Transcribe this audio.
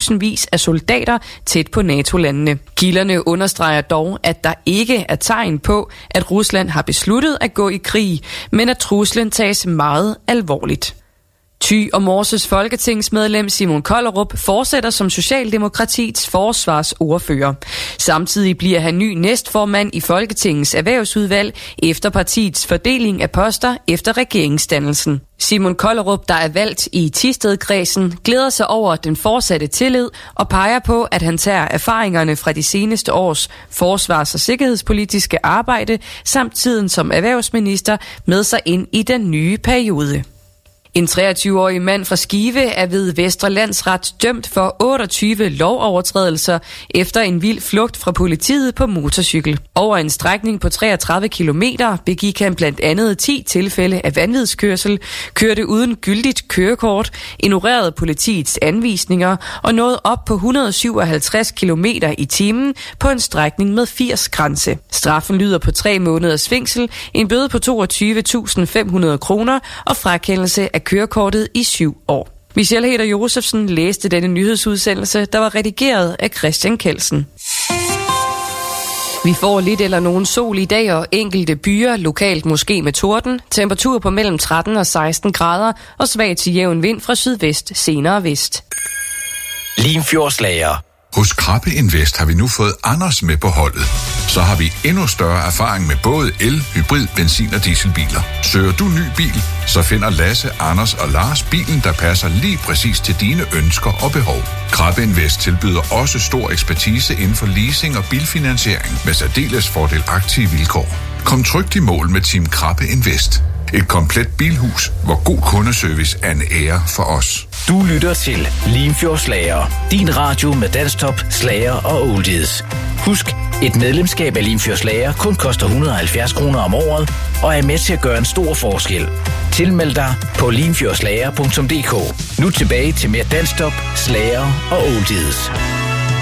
tusindvis af soldater tæt på NATO-landene. Kilderne understreger dog, at der ikke er tegn på, at Rusland har besluttet at gå i krig, men at truslen tages meget alvorligt. Thy og Morses folketingsmedlem Simon Kollerup fortsætter som Socialdemokratiets forsvarsordfører. Samtidig bliver han ny næstformand i Folketingets erhvervsudvalg efter partiets fordeling af poster efter regeringsdannelsen. Simon Kollerup, der er valgt i Thisted-kredsen, glæder sig over den fortsatte tillid og peger på, at han tager erfaringerne fra de seneste års forsvars- og sikkerhedspolitiske arbejde samt tiden som erhvervsminister med sig ind i den nye periode. En 23-årig mand fra Skive er ved Vestre Landsret dømt for 28 lovovertrædelser efter en vild flugt fra politiet på motorcykel. Over en strækning på 33 kilometer begik han blandt andet 10 tilfælde af vanvidskørsel, kørte uden gyldigt kørekort, ignorerede politiets anvisninger og nåede op på 157 kilometer i timen på en strækning med 80 grænse. Straffen lyder på 3 måneders fængsel, en bøde på 22.500 kroner og frakendelse af kørekortet i 7 år. Michelle Heder Josefsen læste denne nyhedsudsendelse, der var redigeret af Christian Kelsen. Vi får lidt eller nogen sol i dag og enkelte byer, lokalt måske med torden. Temperatur på mellem 13 og 16 grader og svag til jævn vind fra sydvest, senere vest. Limfjordslager. Hos Krabbe Invest har vi nu fået Anders med på holdet. Så har vi endnu større erfaring med både el, hybrid, benzin og dieselbiler. Søger du ny bil, så finder Lasse, Anders og Lars bilen, der passer lige præcis til dine ønsker og behov. Krabbe Invest tilbyder også stor ekspertise inden for leasing og bilfinansiering med særdeles fordelagtige vilkår. Kom trygt i mål med Team Krabbe Invest. Et komplet bilhus, hvor god kundeservice er en ære for os. Du lytter til Limfjordslager. Din radio med danstop, slager og oldies. Husk, et medlemskab af Limfjordslager kun koster 170 kroner om året og er med til at gøre en stor forskel. Tilmeld dig på limfjordslager.dk. Nu tilbage til mere danstop, slager og oldies.